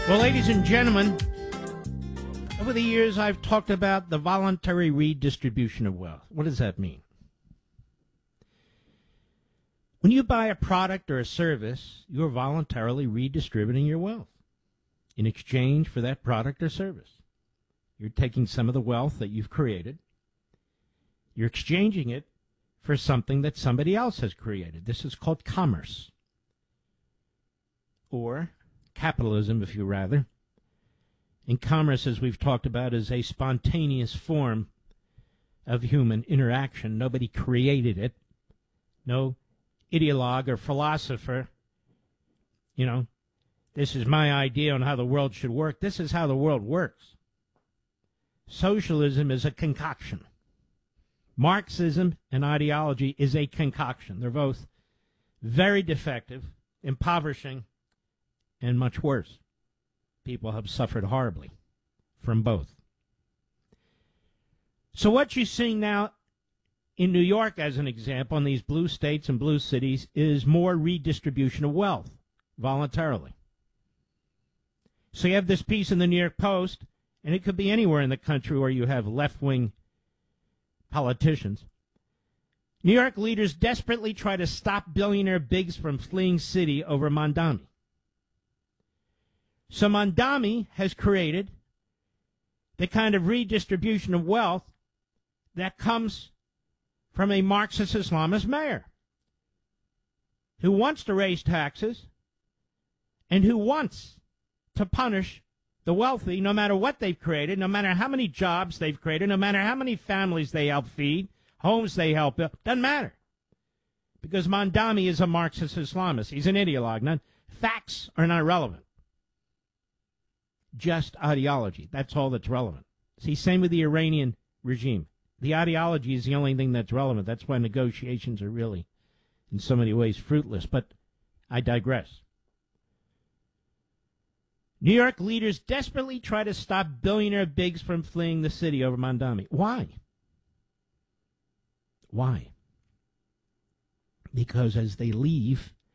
Well, ladies and gentlemen, over the years I've talked about the voluntary redistribution of wealth. What does that mean? When you buy a product or a service, you're voluntarily redistributing your wealth in exchange for that product or service. You're taking some of the wealth that you've created, you're exchanging it for something that somebody else has created. This is called commerce, or capitalism, if you rather. And commerce, as we've talked about, is a spontaneous form of human interaction. Nobody created it. No ideologue or philosopher, this is my idea on how the world should work. This is how the world works. Socialism is a concoction. Marxism and ideology is a concoction. They're both very defective, impoverishing, and much worse. People have suffered horribly from both. So what you're seeing now in New York, as an example, in these blue states and blue cities, is more redistribution of wealth voluntarily. So you have this piece in the New York Post, and it could be anywhere in the country where you have left-wing politicians. New York leaders desperately try to stop billionaire bigs from fleeing city over Mondami. So Mondami has created the kind of redistribution of wealth that comes from a Marxist-Islamist mayor who wants to raise taxes and who wants to punish the wealthy no matter what they've created, no matter how many jobs they've created, no matter how many families they help feed, homes they help build. Doesn't matter. Because Mondami is a Marxist-Islamist. He's an ideologue. None. Facts are not relevant. Just ideology. That's all that's relevant. See, same with the Iranian regime. The ideology is the only thing that's relevant. That's why negotiations are really, in so many ways, fruitless. But I digress. New York leaders desperately try to stop billionaire bigs from fleeing the city over Mondami. Why? Why? Because as they leave,